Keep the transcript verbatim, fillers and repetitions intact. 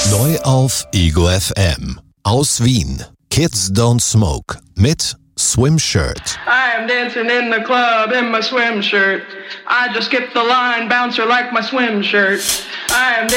Neu auf Ego F M. Aus Wien. Kids Don't Smoke mit Swim Shirt. I am dancing in the club in my swim shirt. I just skipped the line, bouncer like my swim shirt. I am